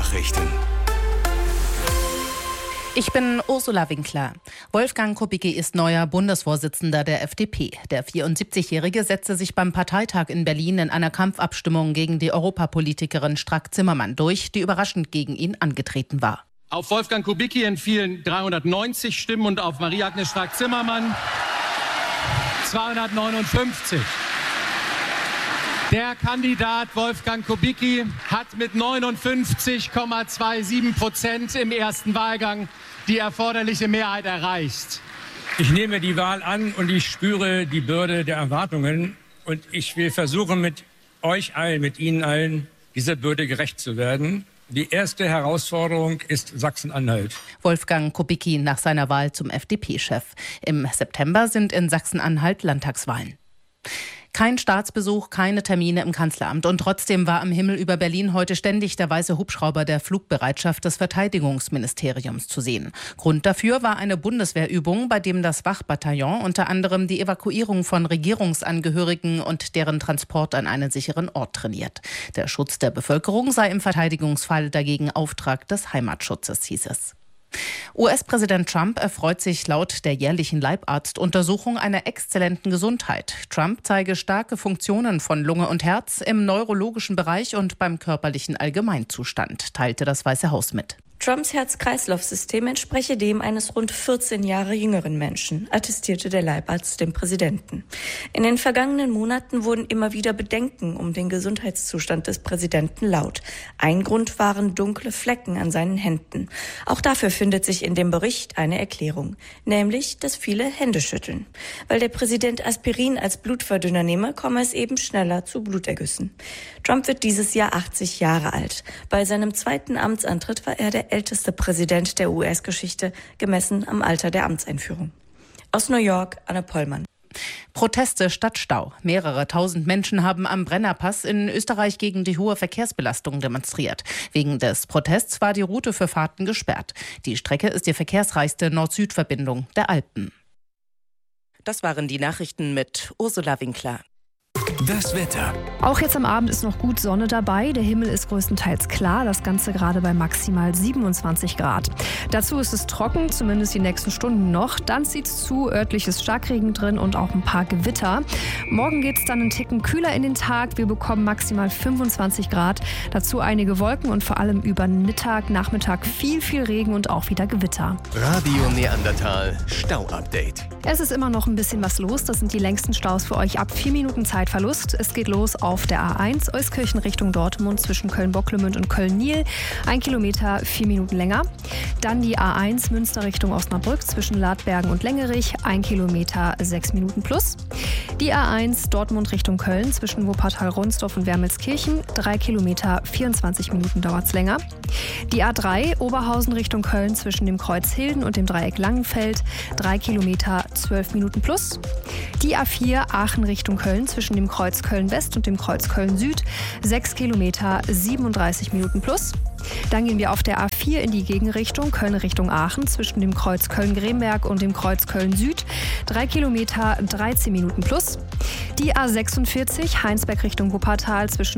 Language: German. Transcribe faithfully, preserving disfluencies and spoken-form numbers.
Nachrichten. Ich bin Ursula Winkler. Wolfgang Kubicki ist neuer Bundesvorsitzender der F D P. Der vierundsiebzigjährige setzte sich beim Parteitag in Berlin in einer Kampfabstimmung gegen die Europapolitikerin Strack-Zimmermann durch, die überraschend gegen ihn angetreten war. Auf Wolfgang Kubicki entfielen dreihundertneunzig Stimmen und auf Marie-Agnes Strack-Zimmermann zweihundertneunundfünfzig. Der Kandidat Wolfgang Kubicki hat mit neunundfünfzig Komma siebenundzwanzig Prozent im ersten Wahlgang die erforderliche Mehrheit erreicht. Ich nehme die Wahl an und ich spüre die Bürde der Erwartungen. Und ich will versuchen, mit euch allen, mit Ihnen allen, dieser Bürde gerecht zu werden. Die erste Herausforderung ist Sachsen-Anhalt. Wolfgang Kubicki nach seiner Wahl zum F D P-Chef. Im September sind in Sachsen-Anhalt Landtagswahlen. Kein Staatsbesuch, keine Termine im Kanzleramt. Und trotzdem war am Himmel über Berlin heute ständig der weiße Hubschrauber der Flugbereitschaft des Verteidigungsministeriums zu sehen. Grund dafür war eine Bundeswehrübung, bei dem das Wachbataillon unter anderem die Evakuierung von Regierungsangehörigen und deren Transport an einen sicheren Ort trainiert. Der Schutz der Bevölkerung sei im Verteidigungsfall dagegen Auftrag des Heimatschutzes, hieß es. U S-Präsident Trump erfreut sich laut der jährlichen Leibarztuntersuchung einer exzellenten Gesundheit. Trump zeige starke Funktionen von Lunge und Herz im neurologischen Bereich und beim körperlichen Allgemeinzustand, teilte das Weiße Haus mit. Trumps Herz-Kreislauf-System entspreche dem eines rund vierzehn Jahre jüngeren Menschen, attestierte der Leibarzt dem Präsidenten. In den vergangenen Monaten wurden immer wieder Bedenken um den Gesundheitszustand des Präsidenten laut. Ein Grund waren dunkle Flecken an seinen Händen. Auch dafür findet sich in dem Bericht eine Erklärung, nämlich, dass viele Hände schütteln. Weil der Präsident Aspirin als Blutverdünner nehme, komme es eben schneller zu Blutergüssen. Trump wird dieses Jahr achtzig Jahre alt. Bei seinem zweiten Amtsantritt war er der älteste Präsident der U S-Geschichte, gemessen am Alter der Amtseinführung. Aus New York, Anne Pollmann. Proteste statt Stau. Mehrere tausend Menschen haben am Brennerpass in Österreich gegen die hohe Verkehrsbelastung demonstriert. Wegen des Protests war die Route für Fahrten gesperrt. Die Strecke ist die verkehrsreichste Nord-Süd-Verbindung der Alpen. Das waren die Nachrichten mit Ursula Winkler. Das Wetter. Auch jetzt am Abend ist noch gut Sonne dabei. Der Himmel ist größtenteils klar. Das Ganze gerade bei maximal siebenundzwanzig Grad. Dazu ist es trocken, zumindest die nächsten Stunden noch. Dann zieht es zu, örtliches Starkregen drin und auch ein paar Gewitter. Morgen geht es dann einen Ticken kühler in den Tag. Wir bekommen maximal fünfundzwanzig Grad. Dazu einige Wolken und vor allem über Mittag, Nachmittag viel, viel Regen und auch wieder Gewitter. Radio Neandertal Stau-Update. Es ist immer noch ein bisschen was los. Das sind die längsten Staus für euch ab vier Minuten Zeitverlust. Es geht los auf der A eins, Euskirchen Richtung Dortmund zwischen Köln-Bocklemünd und Köln-Niel. Ein Kilometer, vier Minuten länger. Dann die A eins Münster Richtung Osnabrück zwischen Ladbergen und Längerich. Ein Kilometer, sechs Minuten plus. Die A eins Dortmund Richtung Köln zwischen Wuppertal-Ronsdorf und Wermelskirchen. Drei Kilometer, vierundzwanzig Minuten dauert es länger. Die A drei Oberhausen Richtung Köln zwischen dem Kreuz Hilden und dem Dreieck Langenfeld. Drei Kilometer, zwölf Minuten plus. Die A vier Aachen Richtung Köln zwischen dem Kreuz Köln-West und dem Kreuz Köln-Süd. Sechs Kilometer, siebenunddreißig Minuten plus. Dann gehen wir auf der A vier in die Gegenrichtung, Köln Richtung Aachen, zwischen dem Kreuz Köln-Gremberg und dem Kreuz Köln-Süd. Drei Kilometer, dreizehn Minuten plus. Die A sechsundvierzig, Heinsberg Richtung Wuppertal, zwischen